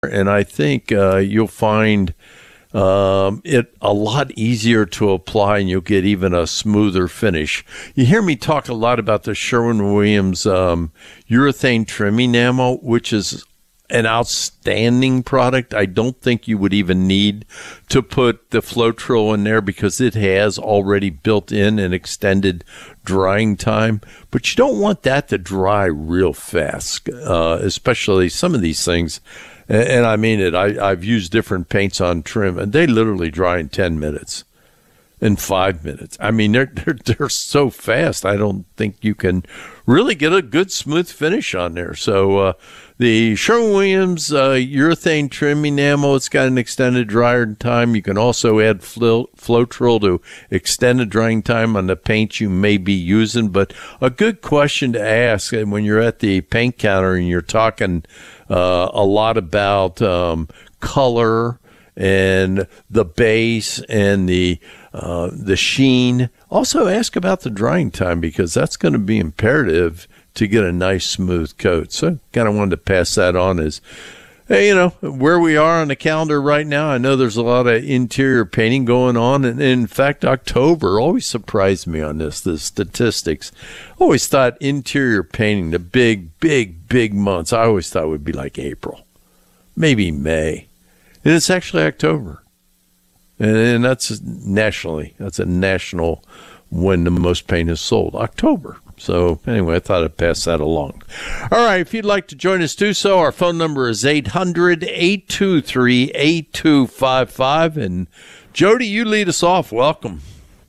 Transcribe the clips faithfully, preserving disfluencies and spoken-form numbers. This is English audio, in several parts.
and I think uh, you'll find um, it a lot easier to apply, and you'll get even a smoother finish. You hear me talk a lot about the Sherwin-Williams um, urethane trim enamel, which is an outstanding product. I don't think you would even need to put the Floetrol in there because it has already built in an extended drying time. But you don't want that to dry real fast, uh, especially some of these things. And, and I mean it. I, I've used different paints on trim, and they literally dry in ten minutes. In five minutes. I mean, they're, they're they're so fast. I don't think you can really get a good smooth finish on there. So uh, the Sherwin-Williams uh, urethane trim enamel, it's got an extended dryer time. You can also add Flo- Floetrol to extend the drying time on the paint you may be using. But a good question to ask, and when you're at the paint counter and you're talking uh, a lot about um, color and the base and the uh, the sheen. Also ask about the drying time because that's going to be imperative to get a nice smooth coat. So kind of wanted to pass that on as, hey, you know, where we are on the calendar right now. I know there's a lot of interior painting going on. And in fact, October always surprised me on this, the statistics. Always thought interior painting, the big, big, big months, I always thought would be like April, maybe May. And it's actually October. And, and that's nationally. That's a national when the most paint is sold, October. So anyway, I thought I'd pass that along. All right, if you'd like to join us, do so. Our phone number is eight hundred, eight two three, eight two five five. And Jody, you lead us off. Welcome.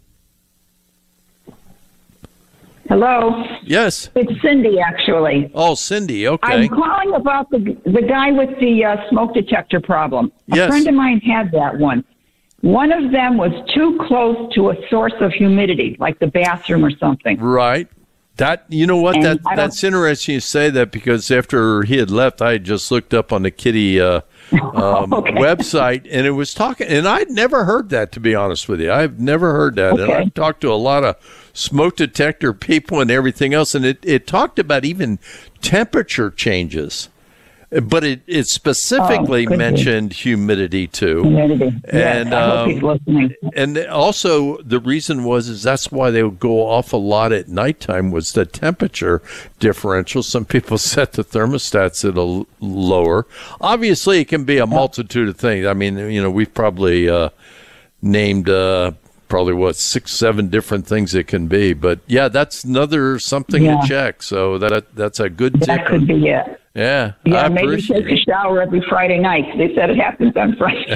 Hello. Yes. It's Cindy, actually. Oh, Cindy. Okay. I'm calling about the the guy with the uh, smoke detector problem. A yes. friend of mine had that one. One of them was too close to a source of humidity, like the bathroom or something. Right. That you know what And that that's interesting you say that because after he had left, I had just looked up on the Kitty uh, um, okay. website, and it was talking. And I'd never heard that, to be honest with you. I've never heard that, Okay. and I've talked to a lot of smoke detector people and everything else, and it, it talked about even temperature changes. But it, it specifically oh, mentioned be. humidity too. Humidity. And yes, I hope he's um, listening. and also the reason was is that's why they would go off a lot at nighttime was the temperature differential. Some people set the thermostats at a lower. Obviously, it can be a multitude of things. I mean, you know, we've probably uh, named uh, probably what six, seven different things it can be. But yeah, that's another something Yeah. to check. So that that's a good tip. That could be it. Yeah, Yeah, I maybe appreciate take a shower every Friday night. They said it happens on Friday.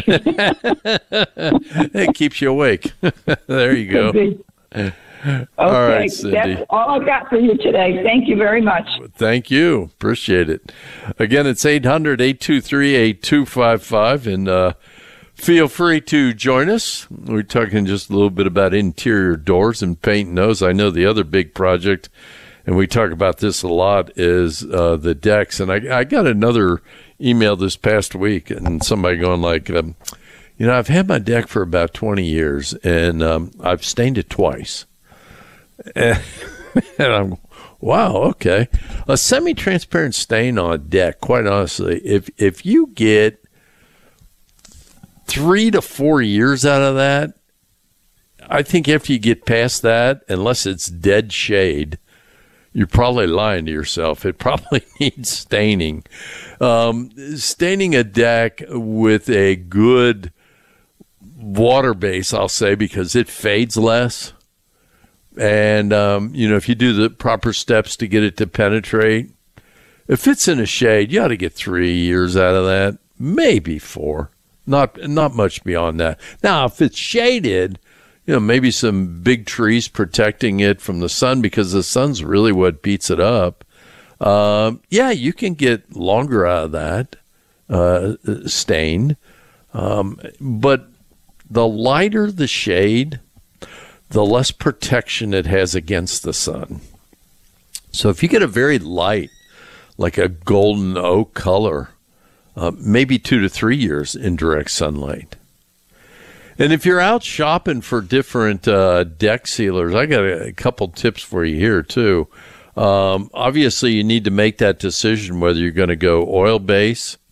it keeps you awake. There you go. Okay, All right, Cindy. that's all I've got for you today. Thank you very much. Thank you. Appreciate it. Again, it's eight hundred, eight two three, eight two five five, and uh, feel free to join us. We're talking just a little bit about interior doors and painting those. I know the other big project, and we talk about this a lot, is uh, the decks. And I, I got another email this past week, and somebody going like, um, you know, I've had my deck for about twenty years, and um, I've stained it twice. And, and I'm, wow, okay. A semi-transparent stain on a deck, quite honestly, if if you get three to four years out of that, I think after you get past that, unless it's dead shade, you're probably lying to yourself. It probably needs staining. Um, staining a deck with a good water base, I'll say, because it fades less. And, um, you know, if you do the proper steps to get it to penetrate, if it's in a shade, you ought to get three years out of that, maybe four. Not, not much beyond that. Now, if it's shaded, you know, maybe some big trees protecting it from the sun because the sun's really what beats it up. Um, yeah, you can get longer out of that uh, stain. Um, but the lighter the shade, the less protection it has against the sun. So if you get a very light, like a golden oak color, uh, maybe two to three years in direct sunlight. And if you're out shopping for different uh, deck sealers, I got a, a couple tips for you here, too. Um, obviously, you need to make that decision whether you're going to go oil base